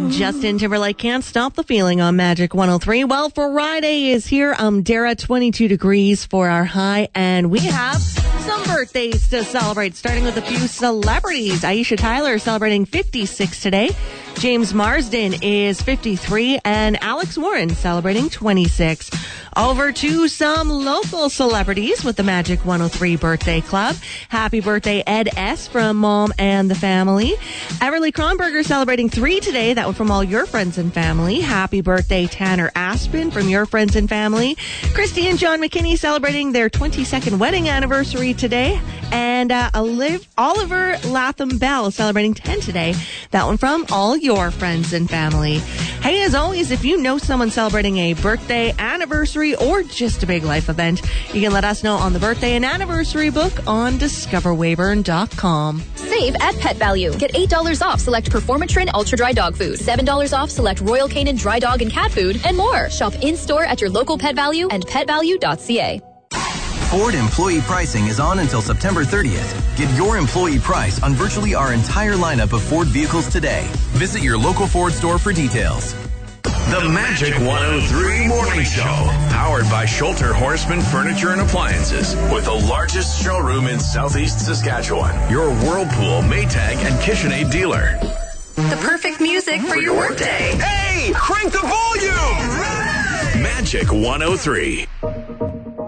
Justin Timberlake, Can't Stop the Feeling on Magic 103. Well, Friday is here. Dara, 22 degrees for our high, and we have some birthdays to celebrate, starting with a few celebrities. Aisha Tyler celebrating 56 today. James Marsden is 53, and Alex Warren celebrating 26. Over to some local celebrities with the Magic 103 Birthday Club. Happy birthday, Ed S. from Mom and the Family. Everly Kronberger celebrating 3 today. That one from all your friends and family. Happy birthday, Tanner Aspen from your friends and family. Christy and John McKinney celebrating their 22nd wedding anniversary today. And Oliver Latham Bell celebrating 10 today. That one from all your friends and family. Hey, as always, if you know someone celebrating a birthday, anniversary, or just a big life event, you can let us know on the birthday and anniversary book on discoverweyburn.com. Save at Pet Value. Get $8 off select Performatrin Ultra Dry Dog Food, $7 off select Royal Canin Dry Dog and Cat Food, and more. Shop in-store at your local Pet Value and petvalue.ca. Ford employee pricing is on until September 30th. Get your employee price on virtually our entire lineup of Ford vehicles today. Visit your local Ford store for details. The Magic 103 Morning Show, powered by Schulter Horseman Furniture and Appliances, with the largest showroom in Southeast Saskatchewan. Your Whirlpool, Maytag, and KitchenAid dealer. The perfect music for your workday. Hey, crank the volume! Magic 103.